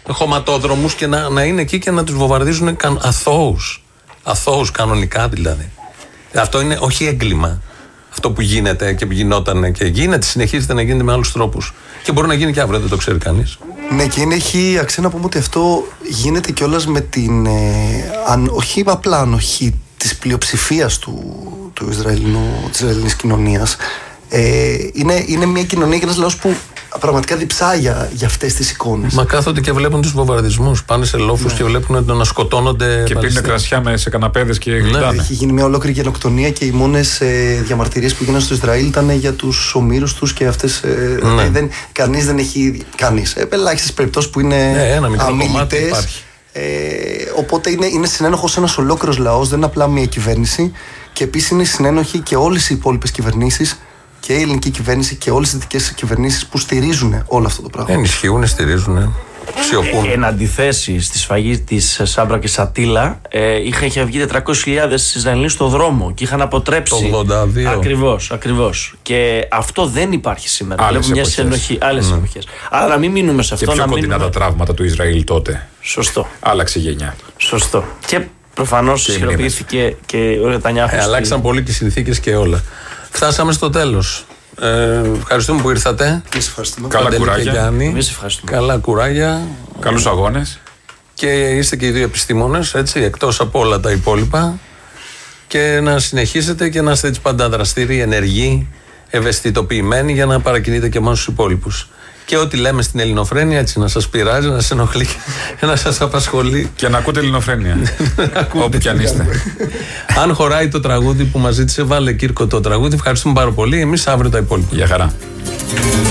χωματόδρομους και να είναι εκεί και να τους βομβαρδίζουν αθώους κανονικά δηλαδή. Αυτό είναι όχι έγκλημα. Αυτό που γίνεται και που γινόταν και γίνεται, συνεχίζεται να γίνεται με άλλους τρόπους. Και μπορεί να γίνει και αύριο, δεν το ξέρει κανείς. Ναι, και έχει αξία να πούμε ότι αυτό γίνεται κιόλας με την όχι απλά ανοχή της πλειοψηφίας της Ισραηλινής κοινωνίας. Είναι μια κοινωνία και ένας λαός που πραγματικά διψάει για αυτές τις εικόνες. Μα κάθονται και βλέπουν τους βομβαρδισμούς. Πάνε σε λόφους και βλέπουν να σκοτώνονται. Και πίνουν κρασιά σε καναπέδες και γλυντάνε. Έχει γίνει μια ολόκληρη γενοκτονία και οι μόνες διαμαρτυρίες που γίνανε στο Ισραήλ ήταν για τους ομήρους τους και αυτές. Κανείς δεν έχει. Ελάχιστες περιπτώσεις που είναι αμιλητές. Οπότε είναι συνένοχος ένας ολόκληρος λαός, δεν είναι απλά μια κυβέρνηση. Και επίσης είναι συνένοχοι και όλες οι υπόλοιπες κυβερνήσεις. Και η ελληνική κυβέρνηση και όλες οι δυτικές κυβερνήσεις που στηρίζουν όλο αυτό το πράγμα. Ενισχύουν, στηρίζουν, σιωπούν. Εν αντιθέσει στη σφαγή της Σάμπρα και Σατίλα, είχε βγει 400.000 Ισραηλοί στο δρόμο και είχαν αποτρέψει. Το 82. Ακριβώς. Και αυτό δεν υπάρχει σήμερα. Άλλες εποχές. Άρα να μην μείνουμε σε αυτό. Και πιο κοντινά τα τραύματα του Ισραήλ τότε. Σωστό. Άλλαξε γενιά. Σωστό. Και προφανώς ισχυροποιήθηκε και ο Νετανιάχου. Αλλάξαν πολύ και οι συνθήκες και όλα. Φτάσαμε στο τέλος. Ευχαριστούμε που ήρθατε. Εμείς ευχαριστούμε. Καλά κουράγια. Εμείς ευχαριστούμε. Καλά κουράγια. Καλούς αγώνες. Και είστε και οι δύο επιστήμονες, έτσι, εκτός από όλα τα υπόλοιπα. Και να συνεχίσετε και να είστε έτσι πάντα δραστήριοι, ενεργοί, ευαισθητοποιημένοι για να παρακινείτε και εμάς τους υπόλοιπους. Και ό,τι λέμε στην Ελληνοφρένεια, έτσι να σας πειράζει, να σας ενοχλεί και να σας απασχολεί. Και να ακούτε Ελληνοφρένεια. Όπου κι αν είστε. Αν χωράει το τραγούδι που μας ζήτησε, βάλε Κύρκο το τραγούδι. Ευχαριστούμε πάρα πολύ. Εμείς αύριο τα υπόλοιπα. Γεια χαρά.